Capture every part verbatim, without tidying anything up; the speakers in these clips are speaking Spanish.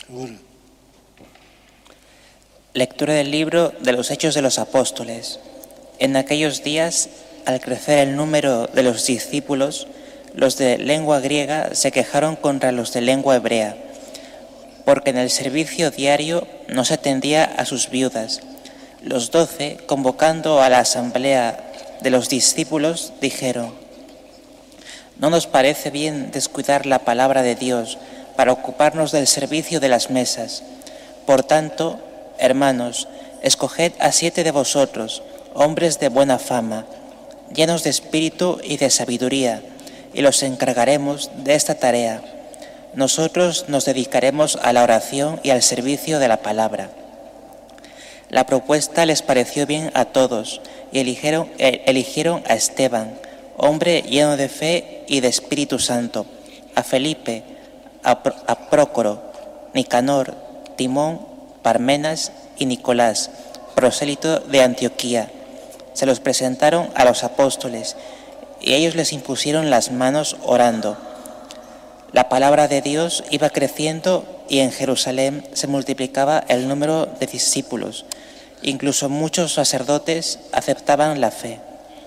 Seguro. Lectura del libro de los Hechos de los Apóstoles. En aquellos días, al crecer el número de los discípulos, los de lengua griega se quejaron contra los de lengua hebrea, porque en el servicio diario no se atendía a sus viudas. Los doce, convocando a la asamblea de los discípulos, dijeron: «¿No nos parece bien descuidar la palabra de Dios para ocuparnos del servicio de las mesas? Por tanto, hermanos, escoged a siete de vosotros, hombres de buena fama, llenos de espíritu y de sabiduría, y los encargaremos de esta tarea. Nosotros nos dedicaremos a la oración y al servicio de la palabra». La propuesta les pareció bien a todos y eligieron, eligieron a Esteban, hombre lleno de fe y de Espíritu Santo, a Felipe, a, Pro, a Prócoro, Nicanor, Timón, Parmenas y Nicolás, prosélito de Antioquía. Se los presentaron a los apóstoles y ellos les impusieron las manos orando. La palabra de Dios iba creciendo y en Jerusalén se multiplicaba el número de discípulos. Incluso muchos sacerdotes aceptaban la fe.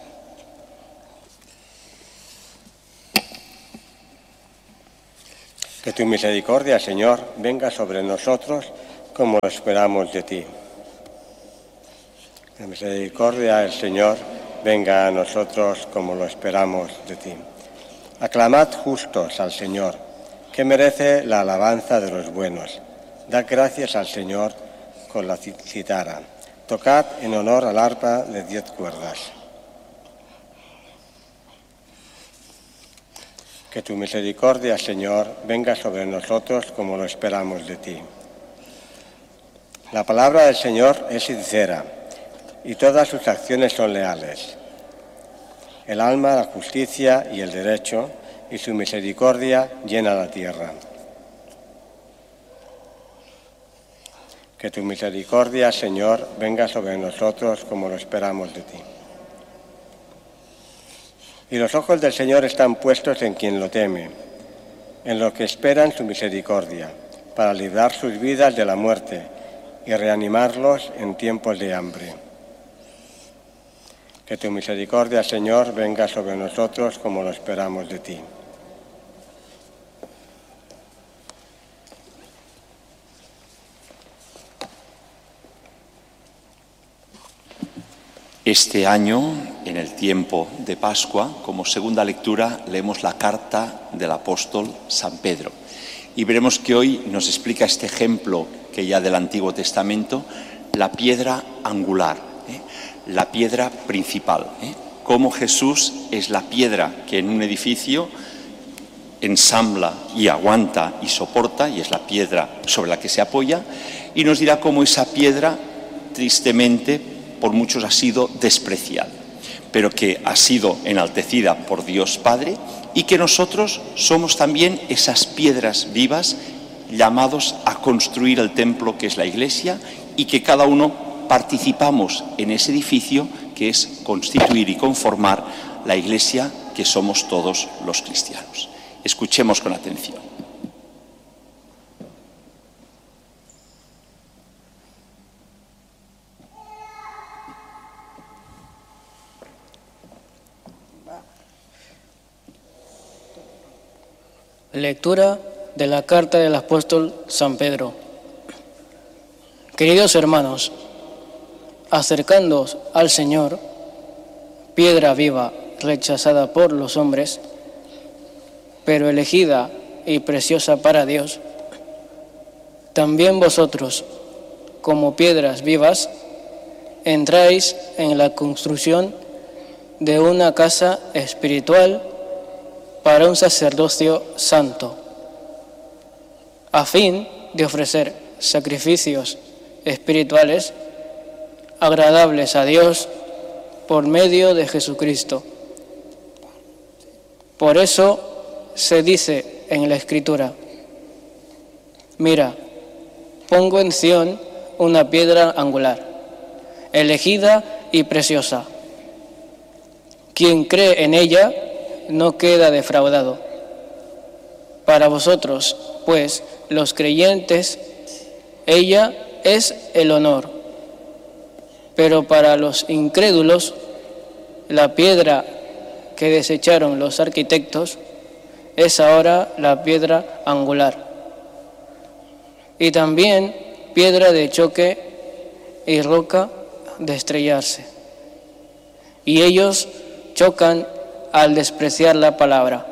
Que tu misericordia, Señor, venga sobre nosotros como lo esperamos de ti. Que la misericordia del Señor venga a nosotros como lo esperamos de ti. Aclamad justos al Señor, que merece la alabanza de los buenos. Dad gracias al Señor con la cítara. Tocad en honor al arpa de diez cuerdas. Que tu misericordia, Señor, venga sobre nosotros como lo esperamos de ti. La palabra del Señor es sincera y todas sus acciones son leales. El alma, la justicia y el derecho, y su misericordia llena la tierra. Que tu misericordia, Señor, venga sobre nosotros como lo esperamos de ti. Y los ojos del Señor están puestos en quien lo teme, en lo que esperan su misericordia, para librar sus vidas de la muerte y reanimarlos en tiempos de hambre. Que tu misericordia, Señor, venga sobre nosotros como lo esperamos de ti. Este año, en el tiempo de Pascua, como segunda lectura, leemos la carta del apóstol San Pedro. Y veremos que hoy nos explica este ejemplo que ya del Antiguo Testamento, la piedra angular, ¿eh? la piedra principal. ¿eh? Cómo Jesús es la piedra que en un edificio ensambla y aguanta y soporta, y es la piedra sobre la que se apoya, y nos dirá cómo esa piedra, tristemente, por muchos ha sido despreciada, pero que ha sido enaltecida por Dios Padre, y que nosotros somos también esas piedras vivas llamados a construir el templo que es la Iglesia, y que cada uno participamos en ese edificio que es constituir y conformar la Iglesia que somos todos los cristianos. Escuchemos con atención. Lectura de la carta del apóstol San Pedro. Queridos hermanos, acercándoos al Señor, piedra viva rechazada por los hombres, pero elegida y preciosa para Dios, también vosotros, como piedras vivas, entráis en la construcción de una casa espiritual para un sacerdocio santo, a fin de ofrecer sacrificios espirituales agradables a Dios por medio de Jesucristo. Por eso se dice en la Escritura: mira, pongo en Sión una piedra angular, elegida y preciosa. Quien cree en ella no queda defraudado. Para vosotros, pues, los creyentes, ella es el honor. Pero para los incrédulos, la piedra que desecharon los arquitectos es ahora la piedra angular. Y también piedra de choque y roca de estrellarse. Y ellos chocan al despreciar la palabra.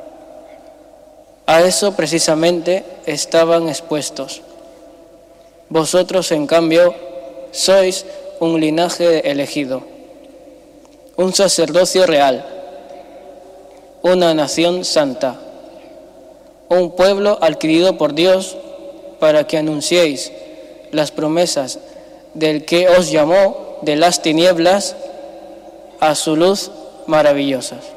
A eso precisamente estaban expuestos. Vosotros, en cambio, sois un linaje elegido, un sacerdocio real, una nación santa, un pueblo adquirido por Dios para que anunciéis las promesas del que os llamó de las tinieblas a su luz maravillosas.